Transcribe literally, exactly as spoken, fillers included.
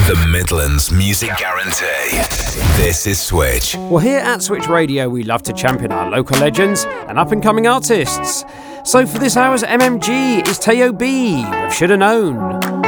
The Midlands Music Guarantee. This is Switch. Well, here at Switch Radio, we love to champion our local legends and up-and-coming artists. So for this hour's M M G is Teo B with Shoulda Known.